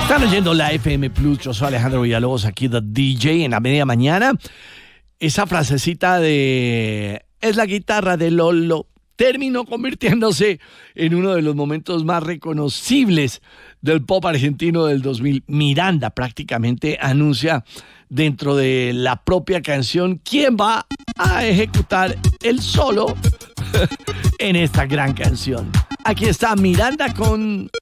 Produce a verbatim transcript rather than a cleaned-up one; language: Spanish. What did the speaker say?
Están oyendo la F M Plus, yo soy Alejandro Villalobos, aquí de D J en la media mañana. Esa frasecita de es la guitarra de Lolo terminó convirtiéndose en uno de los momentos más reconocibles del pop argentino del dos mil. Miranda prácticamente anuncia dentro de la propia canción quién va a ejecutar el solo en esta gran canción. Aquí está Miranda con